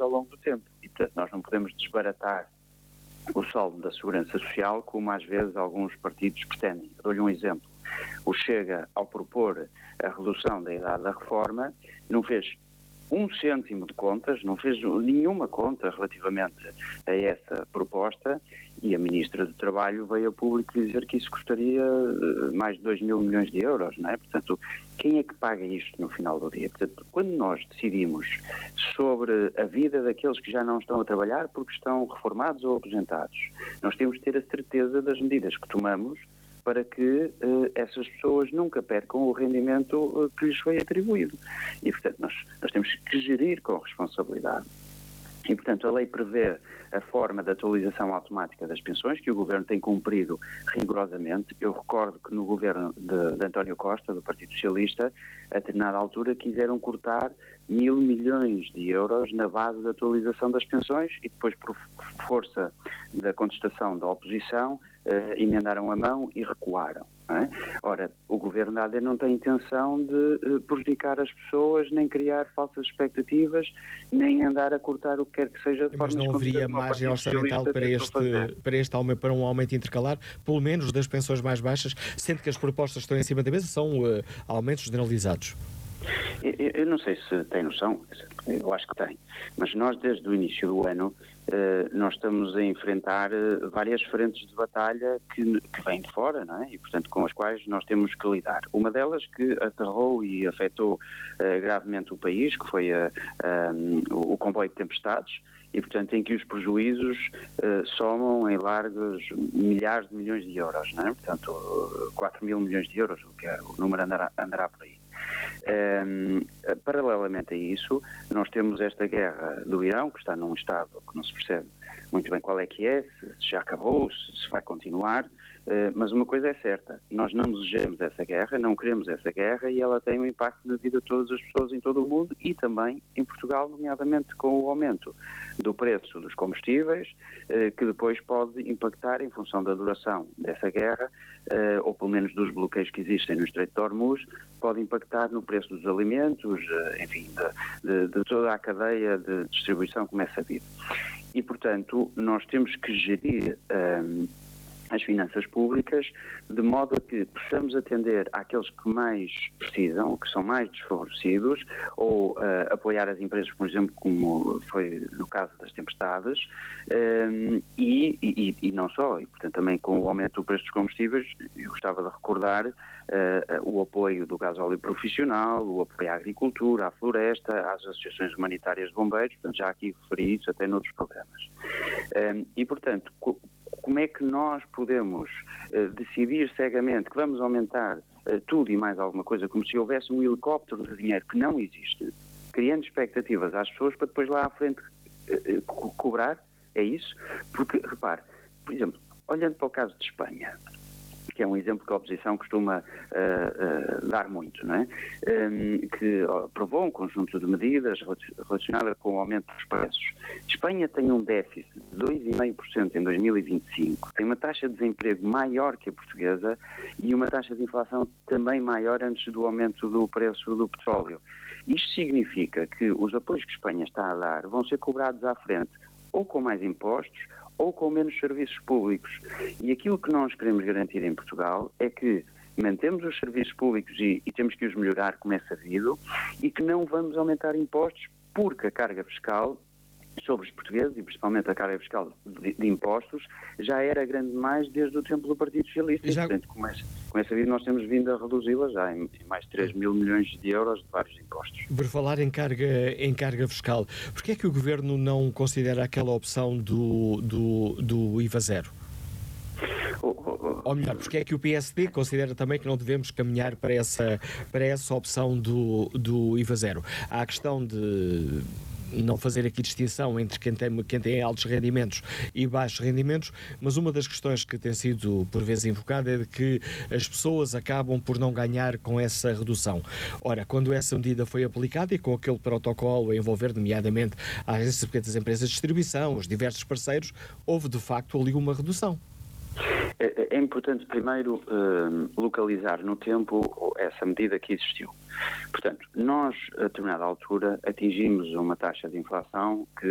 ao longo do tempo. E, portanto, nós não podemos desbaratar o saldo da segurança social, como às vezes alguns partidos pretendem. Dou-lhe um exemplo. O Chega, ao propor a redução da idade da reforma, não fez um cêntimo de contas, não fez nenhuma conta relativamente a essa proposta, e a Ministra do Trabalho veio a público dizer que isso custaria mais de 2 mil milhões de euros, não é? Portanto, quem é que paga isto no final do dia? Portanto, quando nós decidimos sobre a vida daqueles que já não estão a trabalhar porque estão reformados ou aposentados, nós temos de ter a certeza das medidas que tomamos para que essas pessoas nunca percam o rendimento que lhes foi atribuído. E, portanto, nós temos que gerir com responsabilidade. E, portanto, a lei prevê a forma de atualização automática das pensões, que o Governo tem cumprido rigorosamente. Eu recordo que no Governo de António Costa, do Partido Socialista, a determinada altura quiseram cortar 1.000 milhões de euros na base da atualização das pensões e depois, por força da contestação da oposição, emendaram a mão e recuaram. Não é? Ora, o Governo da AD não tem intenção de prejudicar as pessoas, nem criar falsas expectativas, nem andar a cortar o que quer que seja de forma. Mas não haveria margem orçamental para um aumento intercalar, pelo menos das pensões mais baixas, sendo que as propostas que estão em cima da mesa são aumentos generalizados? Eu não sei se tem noção, eu acho que tem, mas nós desde o início do ano nós estamos a enfrentar várias frentes de batalha que vêm de fora, não é? E portanto com as quais nós temos que lidar. Uma delas que aterrou e afetou gravemente o país, que foi o comboio de tempestades, e portanto em que os prejuízos somam em largos milhares de milhões de euros, não é? Portanto 4 mil milhões de euros, o número andará por aí. Paralelamente a isso, nós temos esta guerra do Irão, que está num estado que não se percebe muito bem qual é que é, se já acabou, se vai continuar, mas uma coisa é certa, nós não desejamos essa guerra, não queremos essa guerra, e ela tem um impacto na vida de todas as pessoas em todo o mundo e também em Portugal, nomeadamente com o aumento do preço dos combustíveis, que depois pode impactar em função da duração dessa guerra, ou pelo menos dos bloqueios que existem no Estreito de Hormuz, pode impactar no preço dos alimentos, enfim, de toda a cadeia de distribuição como é sabido. E, portanto, nós temos que gerir as finanças públicas de modo a que possamos atender àqueles que mais precisam, que são mais desfavorecidos, ou apoiar as empresas, por exemplo, como foi no caso das tempestades, e não só, e portanto também com o aumento do preço dos combustíveis, eu gostava de recordar o apoio do gasóleo profissional, o apoio à agricultura, à floresta, às associações humanitárias de bombeiros, portanto já aqui referi isso até noutros programas. E portanto, como é que nós podemos decidir cegamente que vamos aumentar tudo e mais alguma coisa, como se houvesse um helicóptero de dinheiro que não existe, criando expectativas às pessoas para depois lá à frente cobrar? É isso? Porque, repare, por exemplo, olhando para o caso de Espanha, que é um exemplo que a oposição costuma dar muito, não é? Que aprovou um conjunto de medidas relacionadas com o aumento dos preços. Espanha tem um déficit de 2,5% em 2025, tem uma taxa de desemprego maior que a portuguesa e uma taxa de inflação também maior antes do aumento do preço do petróleo. Isto significa que os apoios que Espanha está a dar vão ser cobrados à frente, ou com mais impostos, ou com menos serviços públicos. E aquilo que nós queremos garantir em Portugal é que mantemos os serviços públicos e temos que os melhorar, como é sabido, e que não vamos aumentar impostos, porque a carga fiscal sobre os portugueses, e principalmente a carga fiscal de impostos, já era grande demais desde o tempo do Partido Socialista. E, portanto, como é sabido, nós temos vindo a reduzi-la já em mais de 3 mil milhões de euros de vários impostos. Por falar em carga fiscal, porquê é que o Governo não considera aquela opção do IVA zero? Ou melhor, porque é que o PSD considera também que não devemos caminhar para essa opção do IVA zero? Há a questão de não fazer aqui distinção entre quem tem altos rendimentos e baixos rendimentos, mas uma das questões que tem sido por vezes invocada é de que as pessoas acabam por não ganhar com essa redução. Ora, quando essa medida foi aplicada e com aquele protocolo a envolver nomeadamente as pequenas empresas de distribuição, os diversos parceiros, houve de facto ali uma redução. É importante primeiro localizar no tempo essa medida que existiu. Portanto, nós a determinada altura atingimos uma taxa de inflação que